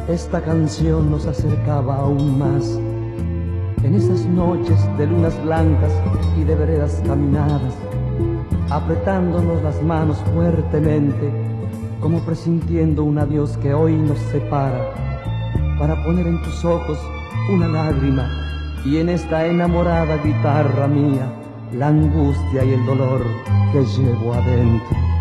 esta canción nos acercaba aún más. En esas noches de lunas blancas y de veredas caminadas, apretándonos las manos fuertemente, como presintiendo un adiós que hoy nos separa, para poner en tus ojos una lágrima y en esta enamorada guitarra mía la angustia y el dolor que llevo adentro.